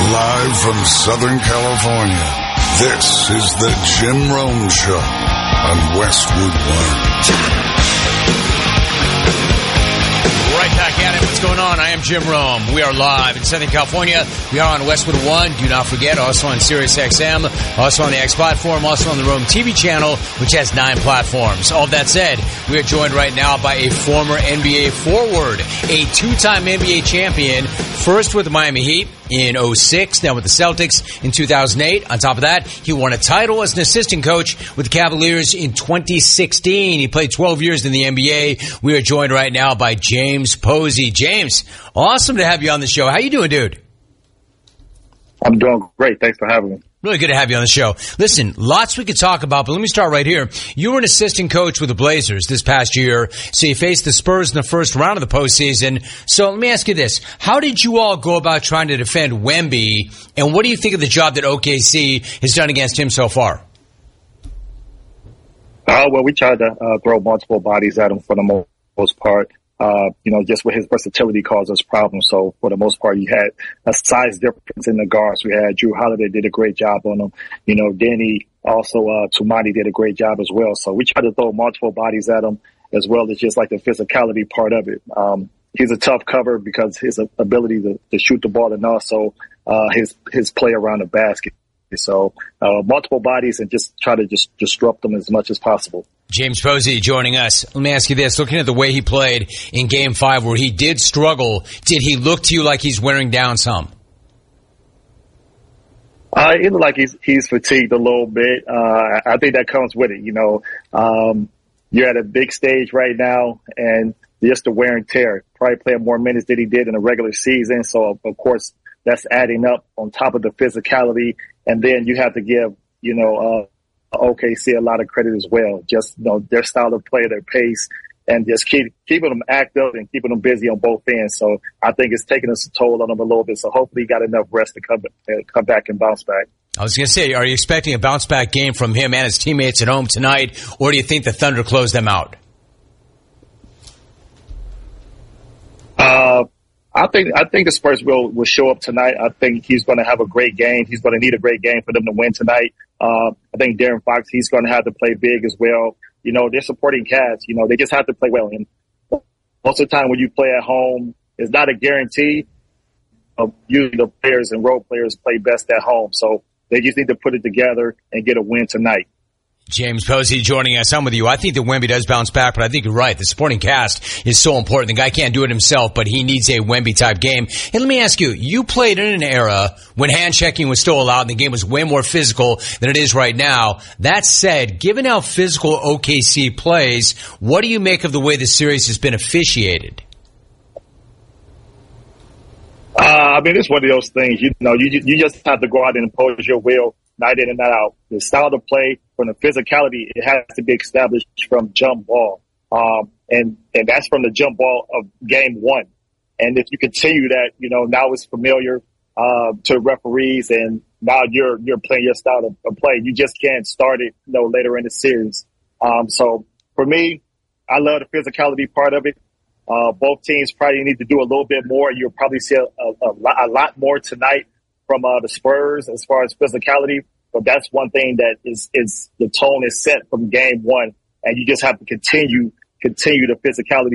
Live from Southern California, this is the Jim Rome Show on Westwood One. Right back at it. What's going on? I am Jim Rome. We are live in Southern California. We are on Westwood One. Do not forget, also on Sirius XM, also on the X platform, also on the Rome TV channel, which has 9 platforms. All that said, we are joined right now by a former NBA forward, a 2-time NBA champion, first with the Miami Heat in 2006, then with the Celtics in 2008. On top of that, he won a title as an assistant coach with the Cavaliers in 2016. He played 12 years in the NBA. We are joined right now by James Posey. James, awesome to have you on the show. How you doing, dude? I'm doing great. Thanks for having me. Really good to have you on the show. Listen, lots we could talk about, but let me start right here. You were an assistant coach with the Blazers this past year, so you faced the Spurs in the first round of the postseason. So let me ask you this. How did you all go about trying to defend Wemby, and what do you think of the job that OKC has done against him so far? Well, we tried to throw multiple bodies at him for the most part. Just with his versatility caused us problems. So for the most part, you had a size difference in the guards. We had Drew Holiday did a great job on him. Denny, also Tumani did a great job as well. So we tried to throw multiple bodies at him as well as just like the physicality part of it. He's a tough cover because his ability to shoot the ball and also his play around the basket. So multiple bodies and just try to just disrupt them as much as possible. James Posey joining us. Let me ask you this. Looking at the way he played in Game 5 where he did struggle, did he look to you like he's wearing down some? It looked like he's fatigued a little bit. I think that comes with it. You're at a big stage right now and just the wear and tear. Probably playing more minutes than he did in the regular season. So, of course, that's adding up on top of the physicality. And then you have to give, OKC a lot of credit as well. Just, their style of play, their pace, and just keeping them active and keeping them busy on both ends. So I think it's taking us a toll on them a little bit. So hopefully he got enough rest to come back and bounce back. I was going to say, are you expecting a bounce back game from him and his teammates at home tonight, or do you think the Thunder close them out? I think the Spurs will show up tonight. I think he's going to have a great game. He's going to need a great game for them to win tonight. I think De'Aaron Fox, he's going to have to play big as well. They're supporting cats. They just have to play well. And most of the time when you play at home, it's not a guarantee. Usually the players and role players play best at home. So they just need to put it together and get a win tonight. James Posey joining us. I'm with you. I think that Wemby does bounce back, but I think you're right. The supporting cast is so important. The guy can't do it himself, but he needs a Wemby-type game. And let me ask you, you played in an era when hand-checking was still allowed and the game was way more physical than it is right now. That said, given how physical OKC plays, what do you make of the way the series has been officiated? It's one of those things, you just have to go out and impose your will night in and night out. The style of play, from the physicality, it has to be established from jump ball. And that's from the jump ball of game 1. And if you continue that, now it's familiar, to referees and now you're playing your style of play. You just can't start it, later in the series. So for me, I love the physicality part of it. Both teams probably need to do a little bit more. You'll probably see a lot more tonight from the Spurs as far as physicality. But that's one thing that is the tone is set from game 1, and you just have to continue the physicality